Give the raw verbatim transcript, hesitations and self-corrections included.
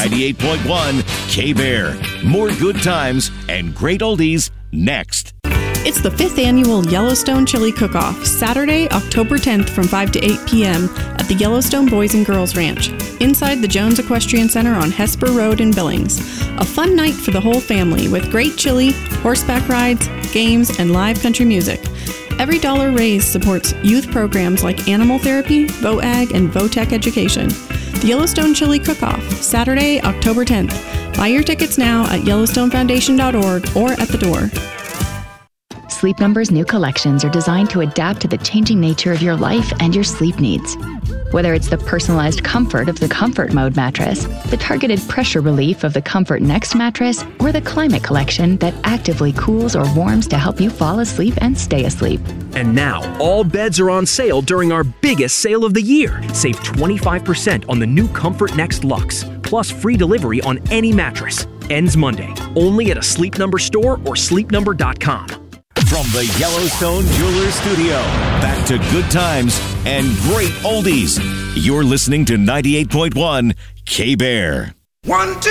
ninety-eight point one K-Bear. More good times and great oldies next. It's the fifth annual Yellowstone Chili Cook-Off, Saturday, October tenth from five to eight p.m. at the Yellowstone Boys and Girls Ranch, inside the Jones Equestrian Center on Hesper Road in Billings. A fun night for the whole family with great chili, horseback rides, games, and live country music. Every dollar raised supports youth programs like Animal Therapy, VOAG, and VOTEC Education. The Yellowstone Chili Cook-Off, Saturday, October tenth. Buy your tickets now at yellowstone foundation dot org or at the door. Sleep Number's new collections are designed to adapt to the changing nature of your life and your sleep needs. Whether it's the personalized comfort of the Comfort Mode mattress, the targeted pressure relief of the Comfort Next mattress, or the Climate Collection that actively cools or warms to help you fall asleep and stay asleep. And now, all beds are on sale during our biggest sale of the year. Save twenty-five percent on the new Comfort Next Luxe, plus free delivery on any mattress. Ends Monday, only at a Sleep Number store or sleep number dot com. From the Yellowstone Jewelers Studio, back to good times and great oldies. You're listening to ninety-eight point one K-Bear. One, two.